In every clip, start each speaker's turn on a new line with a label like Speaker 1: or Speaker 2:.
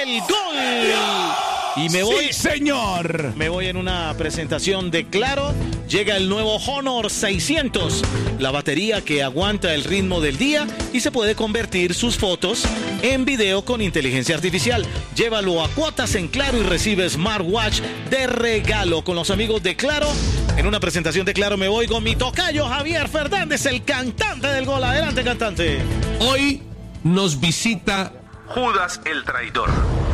Speaker 1: el gol. Y me voy,
Speaker 2: ¡sí, señor!
Speaker 1: Me voy en una presentación de Claro. Llega el nuevo Honor 600, la batería que aguanta el ritmo del día y se puede convertir sus fotos en video con inteligencia artificial. Llévalo a cuotas en Claro y recibe smartwatch de regalo con los amigos de Claro. En una presentación de Claro me voy con mi tocayo Javier Fernández, el cantante del gol. Adelante, cantante.
Speaker 3: Hoy nos visita
Speaker 4: Judas el traidor.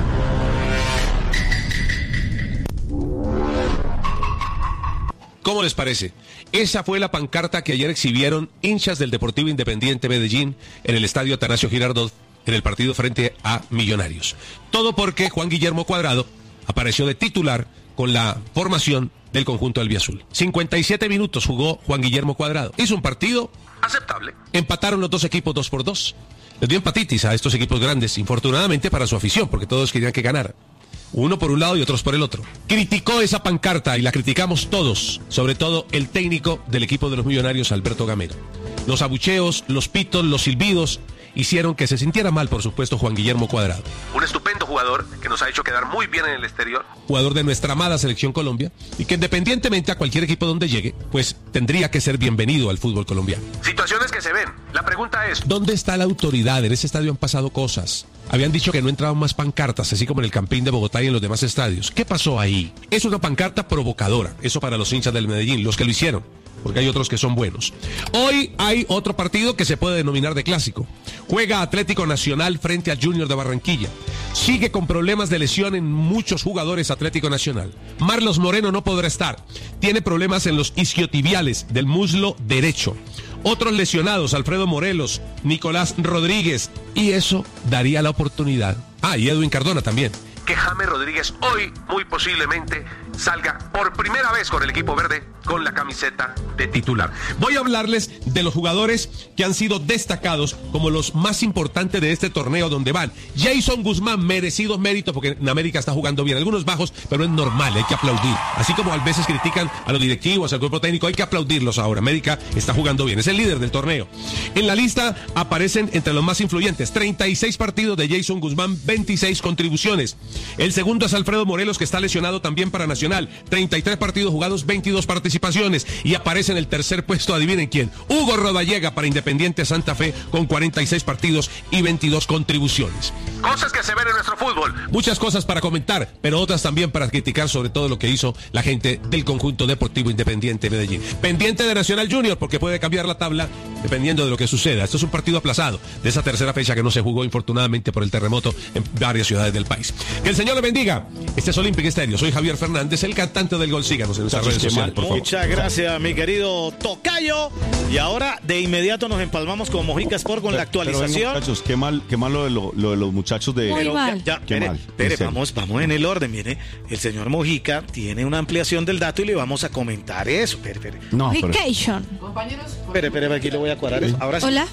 Speaker 3: ¿Cómo les parece? Esa fue la pancarta que ayer exhibieron hinchas del Deportivo Independiente Medellín en el estadio Atanasio Girardot en el partido frente a Millonarios. Todo porque Juan Guillermo Cuadrado apareció de titular con la formación del conjunto albiazul. 57 minutos jugó Juan Guillermo Cuadrado. Hizo un partido
Speaker 4: aceptable.
Speaker 3: Empataron los dos equipos 2-2. Les dio empatitis a estos equipos grandes, infortunadamente para su afición, porque todos querían que ganara. Uno por un lado y otros por el otro. Criticó esa pancarta y la criticamos todos, sobre todo el técnico del equipo de los Millonarios, Alberto Gamero. Los abucheos, los pitos, los silbidos hicieron que se sintiera mal, por supuesto, Juan Guillermo Cuadrado.
Speaker 4: Un estupendo jugador que nos ha hecho quedar muy bien en el exterior.
Speaker 3: Jugador de nuestra amada selección Colombia y que independientemente a cualquier equipo donde llegue, pues tendría que ser bienvenido al fútbol colombiano.
Speaker 4: Situaciones que se ven. La pregunta es,
Speaker 3: ¿dónde está la autoridad? En ese estadio han pasado cosas. Habían dicho que no entraban más pancartas, así como en el Campín de Bogotá y en los demás estadios. ¿Qué pasó ahí? Es una pancarta provocadora, eso para los hinchas del Medellín, los que lo hicieron, porque hay otros que son buenos. Hoy hay otro partido que se puede denominar de clásico. Juega Atlético Nacional frente al Junior de Barranquilla. Sigue con problemas de lesión en muchos jugadores Atlético Nacional. Marlos Moreno no podrá estar. Tiene problemas en los isquiotibiales del muslo derecho. Otros lesionados, Alfredo Morelos, Nicolás Rodríguez. Y eso daría la oportunidad. Y Edwin Cardona también.
Speaker 4: Que James Rodríguez hoy muy posiblemente salga por primera vez con el equipo verde con la camiseta de titular.
Speaker 3: Voy a hablarles de los jugadores que han sido destacados como los más importantes de este torneo donde van. Jason Guzmán, merecidos méritos porque en América está jugando bien. Algunos bajos, pero es normal, hay que aplaudir. Así como a veces critican a los directivos, al cuerpo técnico, hay que aplaudirlos ahora. América está jugando bien, es el líder del torneo. En la lista aparecen entre los más influyentes 36 partidos de Jason Guzmán, 26 contribuciones. El segundo es Alfredo Morelos, que está lesionado también para Nacional. 33 partidos jugados, 22 participaciones. Y aparece en el tercer puesto, adivinen quién. Hugo Rodallega para Independiente Santa Fe con 46 partidos y 22 contribuciones.
Speaker 4: Cosas que se ven en nuestro fútbol.
Speaker 3: Muchas cosas para comentar, pero otras también para criticar sobre todo lo que hizo la gente del conjunto deportivo Independiente Medellín. Pendiente de Nacional Junior porque puede cambiar la tabla dependiendo de lo que suceda. Esto es un partido aplazado de esa tercera fecha que no se jugó infortunadamente por el terremoto en varias ciudades del país. Que el Señor le bendiga. Este es Olympic Estéreo. Soy Javier Fernández, el cantante del gol. Síganos en nuestras redes sociales, por favor.
Speaker 1: Muchas gracias, mi querido tocayo. Y ahora de inmediato nos empalmamos con Mojica Sport con la actualización.
Speaker 2: Pero, muchachos, qué mal lo de los muchachos de...
Speaker 5: Muy mal.
Speaker 1: Espere, vamos en el orden. Mire, el señor Mojica tiene una ampliación del dato y le vamos a comentar eso. Espere.
Speaker 2: No,
Speaker 5: Vacation.
Speaker 1: Espere, aquí le voy a cuadrar eso. Ahora sí.
Speaker 5: Hola.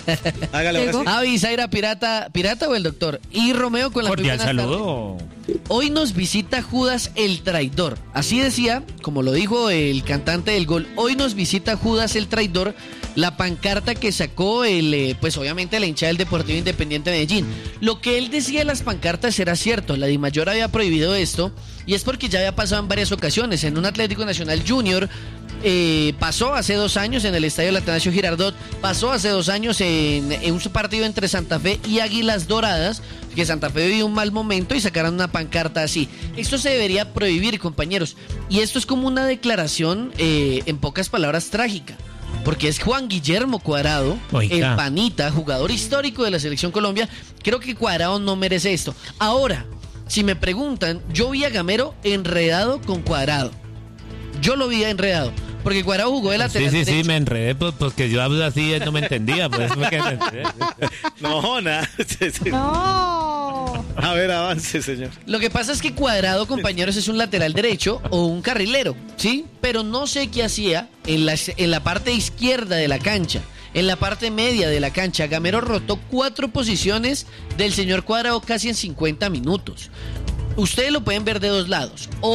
Speaker 1: Hágale, ahora sí.
Speaker 6: Zaira, pirata o el doctor. Y Romeo con la
Speaker 7: cordial
Speaker 6: primera
Speaker 7: saludo.
Speaker 6: Hoy nos visita Judas el traidor. Así decía, como lo dijo el cantante del gol, hoy nos visita Judas el traidor, la pancarta que sacó pues obviamente la hinchada del Deportivo Independiente Medellín. Lo que él decía de las pancartas era cierto, la DIMAYOR había prohibido esto y es porque ya había pasado en varias ocasiones. En un Atlético Nacional Junior pasó hace 2 años en el estadio Atanasio Girardot, pasó hace 2 años en un partido entre Santa Fe y Águilas Doradas, que Santa Fe vivió un mal momento y sacaron una pancarta así. Esto se debería prohibir, compañeros, y esto es como una declaración en pocas palabras trágica, porque es Juan Guillermo Cuadrado, el panita, jugador histórico de la Selección Colombia. Creo que Cuadrado no merece esto. Ahora, si me preguntan, yo vi a Gamero enredado con Cuadrado. Yo lo vi enredado, porque Cuadrado jugó de lateral derecho.
Speaker 7: Sí, me enredé porque yo hablo así, él no me entendía, por eso fue que me enredé.
Speaker 1: No, nada.
Speaker 5: No.
Speaker 1: A ver, avance, señor.
Speaker 6: Lo que pasa es que Cuadrado, compañeros, es un lateral derecho o un carrilero, ¿sí? Pero no sé qué hacía en la parte izquierda de la cancha, en la parte media de la cancha. Gamero rotó 4 posiciones del señor Cuadrado casi en 50 minutos. Ustedes lo pueden ver de 2 lados. O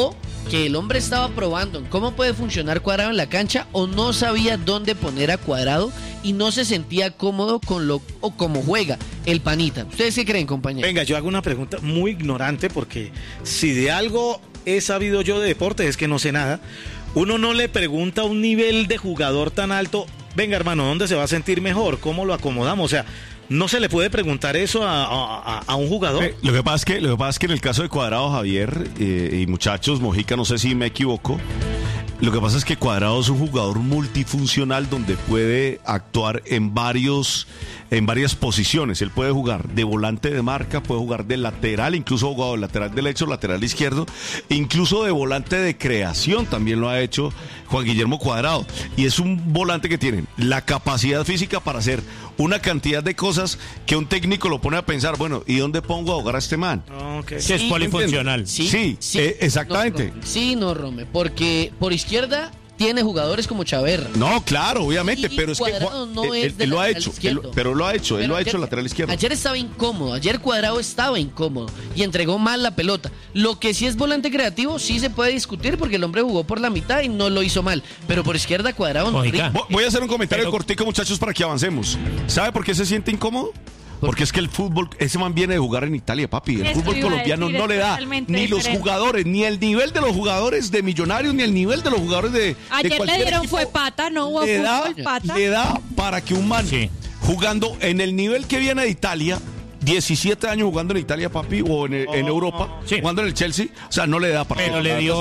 Speaker 6: que el hombre estaba probando en cómo puede funcionar Cuadrado en la cancha o no sabía dónde poner a Cuadrado y no se sentía cómodo con lo o cómo juega el panita. ¿Ustedes qué creen, compañeros?
Speaker 1: Venga, yo hago una pregunta muy ignorante porque si de algo he sabido yo de deporte es que no sé nada. Uno no le pregunta a un nivel de jugador tan alto, venga hermano, ¿dónde se va a sentir mejor? ¿Cómo lo acomodamos? O sea, ¿no se le puede preguntar eso a un jugador?
Speaker 2: Lo que pasa es que en el caso de Cuadrado, Javier, y muchachos, Mojica, no sé si me equivoco, lo que pasa es que Cuadrado es un jugador multifuncional donde puede actuar en varias posiciones. Él puede jugar de volante de marca, puede jugar de lateral, incluso ha jugado de lateral derecho, lateral izquierdo, incluso de volante de creación también lo ha hecho Juan Guillermo Cuadrado. Y es un volante que tiene la capacidad física para hacer una cantidad de cosas que un técnico lo pone a pensar, bueno, ¿y dónde pongo a jugar a este man?
Speaker 1: Okay.
Speaker 7: Que es polifuncional.
Speaker 2: Sí, exactamente.
Speaker 6: No, Rome, porque por izquierda tiene jugadores como Chaverra.
Speaker 2: No, claro, obviamente,
Speaker 6: Y
Speaker 2: pero es que
Speaker 6: Cuadrado no es de
Speaker 2: él lo ha
Speaker 6: lateral
Speaker 2: hecho,
Speaker 6: izquierdo.
Speaker 2: pero lo ha hecho, él lo ha hecho lateral izquierdo.
Speaker 6: Ayer estaba incómodo, ayer Cuadrado estaba incómodo y entregó mal la pelota. Lo que sí es volante creativo, sí se puede discutir porque el hombre jugó por la mitad y no lo hizo mal. Pero por izquierda Cuadrado no.
Speaker 7: Mojica.
Speaker 2: Voy a hacer un comentario cortico, muchachos, para que avancemos. ¿Sabe por qué se siente incómodo? Porque es que el fútbol, ese man viene de jugar en Italia, papi. El
Speaker 5: Eso
Speaker 2: fútbol
Speaker 5: iba a
Speaker 2: colombiano
Speaker 5: decir,
Speaker 2: no
Speaker 5: es
Speaker 2: le da
Speaker 5: totalmente
Speaker 2: ni los
Speaker 5: diferente.
Speaker 2: jugadores, ni el nivel de los jugadores de Millonarios, ni el nivel de los jugadores de
Speaker 5: Ayer le
Speaker 2: cualquier
Speaker 5: dieron
Speaker 2: equipo.
Speaker 5: fue pata, no hubo
Speaker 2: Le da,
Speaker 5: fútbol, pata.
Speaker 2: le da para que un man
Speaker 7: Sí.
Speaker 2: jugando en el nivel que viene de Italia, 17 años jugando en Italia, papi, o en Europa,
Speaker 7: Sí.
Speaker 2: jugando en el Chelsea, o sea, no le da para
Speaker 7: Pero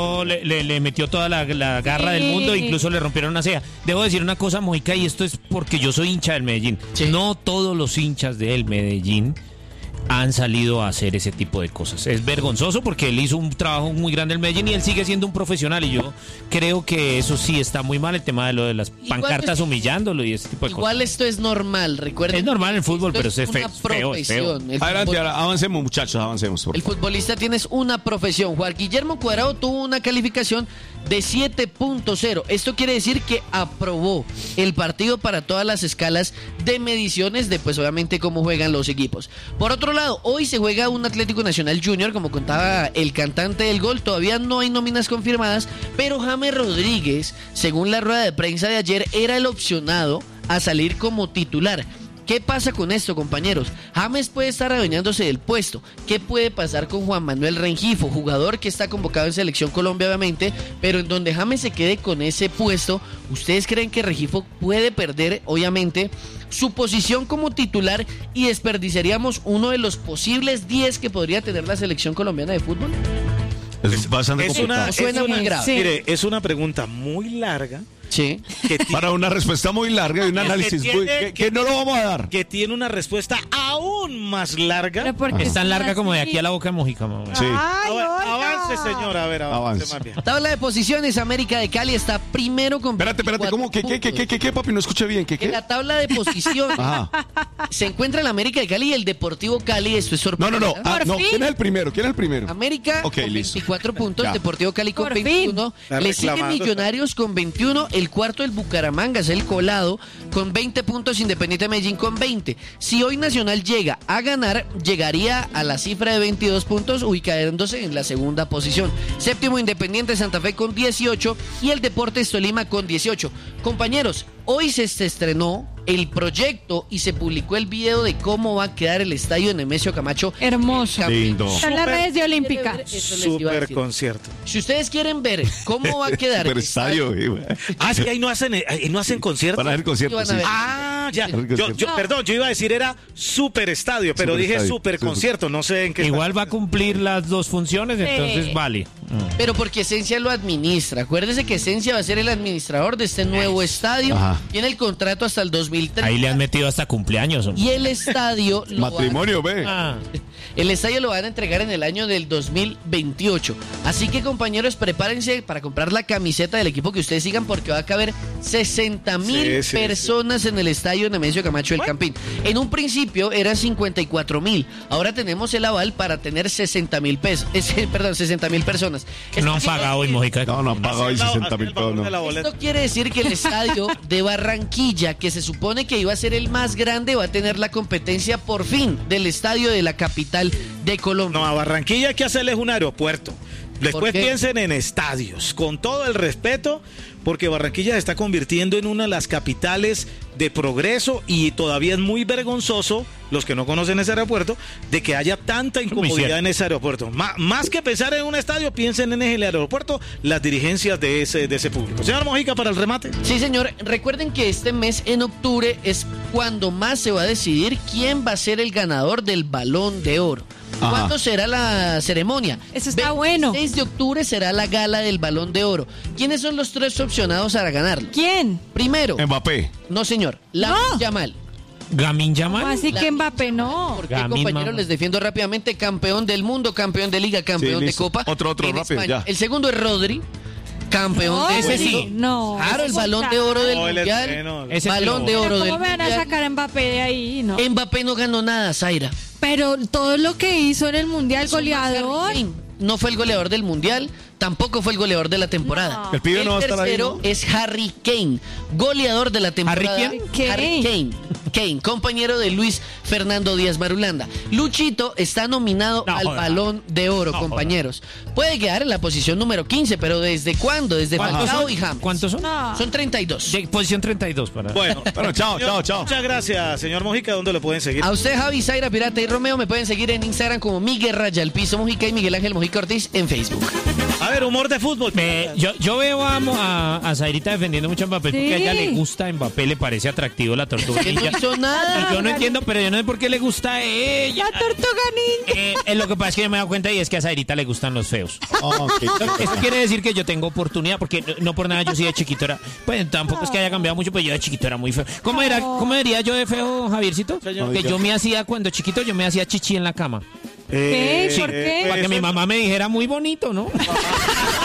Speaker 7: le metió toda la garra
Speaker 5: Sí.
Speaker 7: del mundo, incluso le rompieron una ceja. Debo decir una cosa, Mojica, y esto es porque yo soy hincha del Medellín.
Speaker 6: Sí.
Speaker 7: No todos los hinchas del Medellín han salido a hacer ese tipo de cosas. Es vergonzoso porque él hizo un trabajo muy grande en el Medellín y él sigue siendo un profesional y yo creo que eso sí está muy mal, el tema de lo de las pancartas humillándolo y ese tipo de
Speaker 6: Igual
Speaker 7: cosas.
Speaker 6: esto es normal, recuerden.
Speaker 7: Es normal en el fútbol,
Speaker 6: Esto
Speaker 7: pero
Speaker 6: es
Speaker 7: es feo,
Speaker 6: una
Speaker 7: es feo, es feo.
Speaker 6: profesión. El
Speaker 2: Adelante,
Speaker 6: fútbol-
Speaker 2: avancemos, muchachos, avancemos. por
Speaker 6: El
Speaker 2: favor.
Speaker 6: futbolista tienes una profesión. Juan Guillermo Cuadrado tuvo una calificación de 7.0. Esto quiere decir que aprobó el partido para todas las escalas de mediciones de, pues obviamente, cómo juegan los equipos. Por otro lado, hoy se juega un Atlético Nacional Junior, como contaba el cantante del gol. Todavía no hay nóminas confirmadas, pero James Rodríguez, según la rueda de prensa de ayer, era el opcionado a salir como titular. ¿Qué pasa con esto, compañeros? James puede estar adueñándose del puesto. ¿Qué puede pasar con Juan Manuel Rengifo, jugador que está convocado en Selección Colombia, obviamente, pero en donde James se quede con ese puesto? ¿Ustedes creen que Rengifo puede perder, obviamente, su posición como titular y desperdiciaríamos uno de los posibles 10 que podría tener la Selección Colombiana de fútbol?
Speaker 2: Es bastante
Speaker 1: Es
Speaker 2: complicado.
Speaker 1: una,
Speaker 6: Suena
Speaker 1: es una-
Speaker 6: muy grave.
Speaker 5: Sí.
Speaker 1: Mire, es una pregunta muy larga
Speaker 6: Sí.
Speaker 1: que tiene,
Speaker 2: Para una respuesta muy larga y un análisis muy- que no lo vamos a dar.
Speaker 1: que tiene una respuesta aún más larga.
Speaker 5: Pero ¿por qué
Speaker 7: Es tan larga como de aquí a la
Speaker 5: así?
Speaker 7: boca de Mojica, mamá.
Speaker 2: Sí.
Speaker 5: Ay, oiga.
Speaker 1: Avance, señor, a ver, avance
Speaker 2: Avance.
Speaker 1: más bien.
Speaker 6: Tabla de posiciones, América de Cali está primero con
Speaker 2: Espérate, ¿cómo?
Speaker 6: 24 puntos.
Speaker 2: ¿Qué, papi? No escuché bien. ¿Qué?
Speaker 6: En la tabla de posiciones
Speaker 2: Ajá.
Speaker 6: se encuentra el América de Cali y el Deportivo Cali. Esto es
Speaker 2: No,
Speaker 6: sorpresa.
Speaker 2: no.
Speaker 5: Por
Speaker 2: No,
Speaker 5: fin.
Speaker 2: ¿quién es el primero?
Speaker 6: América
Speaker 2: Ok,
Speaker 6: con
Speaker 2: listo.
Speaker 6: 24 puntos,
Speaker 2: Ya.
Speaker 6: Deportivo Cali con
Speaker 5: Por
Speaker 6: 21,
Speaker 1: Está
Speaker 6: le sigue
Speaker 1: reclamando.
Speaker 6: Millonarios con 21, el cuarto el Bucaramanga, es el colado, con 20 puntos, Independiente Medellín con 20. Si hoy Nacional llega a ganar, llegaría a la cifra de 22 puntos, ubicándose en la segunda posición. Séptimo Independiente Santa Fe con 18 y el Deportes Tolima con 18. Compañeros, hoy se estrenó el proyecto y se publicó el video de cómo va a quedar el estadio Nemesio Camacho.
Speaker 5: Hermoso.
Speaker 2: Lindo.
Speaker 5: Están las redes de Olímpica.
Speaker 6: Eso les iba a
Speaker 1: Super
Speaker 6: decir.
Speaker 1: concierto.
Speaker 6: Si ustedes quieren ver cómo va a quedar
Speaker 2: Super
Speaker 6: el
Speaker 2: estadio, güey.
Speaker 1: Ah, es que ahí no hacen conciertos.
Speaker 2: Van a hacer conciertos,
Speaker 6: Van a
Speaker 2: sí.
Speaker 6: ver.
Speaker 1: Ah, ya.
Speaker 2: Van a hacer conciertos.
Speaker 1: Perdón, yo iba a decir era super estadio, pero
Speaker 2: Super
Speaker 1: dije
Speaker 2: estadio.
Speaker 1: super
Speaker 2: Sí.
Speaker 1: concierto. No sé en qué.
Speaker 7: Igual va a cumplir las dos funciones,
Speaker 5: Sí.
Speaker 7: entonces vale.
Speaker 6: Pero porque Esencia lo administra. Acuérdese que Esencia va a ser el administrador de este nuevo estadio.
Speaker 2: Ajá.
Speaker 6: Tiene el contrato hasta el 2030.
Speaker 7: Ahí le han metido hasta cumpleaños. hombre.
Speaker 6: Y el estadio
Speaker 2: Matrimonio, ve.
Speaker 7: Ah.
Speaker 6: El estadio lo van a entregar en el año del 2028. Así que, compañeros, prepárense para comprar la camiseta del equipo que ustedes sigan porque va a caber 60,000
Speaker 1: Sí, sí,
Speaker 6: personas en el estadio Nemesio Camacho del Campín. En un principio eran 54,000. Ahora tenemos el aval para tener 60,000 pesos. 60,000 personas.
Speaker 7: Que no han
Speaker 6: Esto
Speaker 7: pagado hoy, Mojica.
Speaker 2: No, no han pagado ahí 60,000
Speaker 1: el valor
Speaker 2: pesos.
Speaker 1: de la
Speaker 2: No.
Speaker 1: boleta.
Speaker 6: Esto quiere decir que el estadio de Barranquilla, que se supone que iba a ser el más grande, va a tener la competencia por fin del estadio de la capital de Colombia.
Speaker 1: No, a Barranquilla hay que hacerles un aeropuerto. Después
Speaker 6: ¿Por qué?
Speaker 1: piensen en estadios, con todo el respeto, porque Barranquilla se está convirtiendo en una de las capitales de progreso y todavía es muy vergonzoso, los que no conocen ese aeropuerto, de que haya tanta incomodidad
Speaker 7: cierto.
Speaker 1: en ese aeropuerto. Más que pensar en un estadio, piensen en el aeropuerto, las dirigencias de ese público. Señor Mojica, para el remate.
Speaker 6: Sí, señor. Recuerden que este mes, en octubre, es cuando más se va a decidir quién va a ser el ganador del Balón de Oro.
Speaker 2: Ajá.
Speaker 6: ¿Cuándo será la ceremonia?
Speaker 5: Eso está bueno.
Speaker 6: 6 de octubre será la gala del Balón de Oro. ¿Quiénes son los 3 opcionados a ganarlo?
Speaker 5: ¿Quién?
Speaker 6: Primero,
Speaker 2: Mbappé.
Speaker 6: no señor, Lamine Yamal.
Speaker 7: Gamin Yamal.
Speaker 5: Así que Mbappé no.
Speaker 6: Porque,
Speaker 7: Gamin,
Speaker 6: compañeros,
Speaker 7: mamá.
Speaker 6: les defiendo rápidamente. Campeón del mundo, campeón de liga, campeón
Speaker 2: Sí,
Speaker 6: de
Speaker 2: listo.
Speaker 6: copa.
Speaker 2: Otro,
Speaker 6: en
Speaker 2: rápido,
Speaker 6: España.
Speaker 2: ya.
Speaker 6: El segundo es Rodri, campeón
Speaker 5: No,
Speaker 6: de
Speaker 7: ese
Speaker 6: ese
Speaker 7: sí.
Speaker 5: No.
Speaker 6: Claro, el
Speaker 5: Ese
Speaker 6: Balón de Oro del
Speaker 1: No, él es
Speaker 6: Mundial.
Speaker 1: bueno.
Speaker 7: Ese
Speaker 6: Balón de
Speaker 7: es
Speaker 6: Oro
Speaker 5: Pero
Speaker 6: del
Speaker 5: ¿cómo me van a
Speaker 6: Mundial.
Speaker 5: sacar a Mbappé de ahí? No.
Speaker 6: Mbappé no ganó nada, Zaira.
Speaker 5: Pero todo lo que hizo en el Mundial,
Speaker 6: Eso fue
Speaker 5: goleador.
Speaker 6: Harry Kane. No fue el goleador del Mundial, tampoco fue el goleador de la temporada.
Speaker 5: No.
Speaker 2: El pibe no va a estar ahí,
Speaker 6: tercero
Speaker 2: ¿no?
Speaker 6: es Harry Kane, goleador de la temporada.
Speaker 7: ¿Harry
Speaker 5: quién?
Speaker 6: Harry Kane. Kane, compañero de Luis Fernando Díaz Marulanda. Luchito está nominado
Speaker 7: No
Speaker 6: al
Speaker 7: joda.
Speaker 6: Balón de Oro,
Speaker 7: No
Speaker 6: compañeros. Puede quedar en la posición número 15, pero ¿desde cuándo? Desde
Speaker 7: ¿Cuántos
Speaker 6: Falcao
Speaker 7: son?
Speaker 6: y James.
Speaker 7: ¿Cuántos son?
Speaker 5: No.
Speaker 6: Son 32.
Speaker 7: De posición 32 para.
Speaker 1: Bueno,
Speaker 2: Bueno, chao,
Speaker 1: señor,
Speaker 2: chao.
Speaker 1: Muchas gracias, señor Mojica. ¿Dónde lo pueden seguir?
Speaker 6: A usted, Javi, Zaira, Pirata y Romeo, me pueden seguir en Instagram como Miguel Raya, el Piso Mojica y Miguel Ángel Mojica Ortiz en Facebook.
Speaker 1: A ver, humor de fútbol.
Speaker 7: Yo veo a Zairita defendiendo mucho a Mbappé porque a ella le gusta a Mbappé, le parece atractivo la tortuga
Speaker 6: Que no
Speaker 7: ninja.
Speaker 6: hizo nada.
Speaker 7: Y yo no entiendo, pero yo no sé por qué le gusta a ella.
Speaker 5: La tortuga ninja.
Speaker 7: Lo que pasa es que yo me he dado cuenta y es que a Zairita le gustan los feos.
Speaker 2: Ok.
Speaker 7: Eso quiere decir que yo tengo oportunidad, porque no por nada yo sí de chiquito era. Pues tampoco es que haya cambiado mucho, pues yo de chiquito era muy feo. ¿Cómo diría yo de feo, Javiercito? Que yo me hacía, cuando chiquito, yo me hacía chichi en la cama.
Speaker 5: ¿Qué? ¿Por qué?
Speaker 7: Para que mi mamá me dijera muy bonito, ¿no?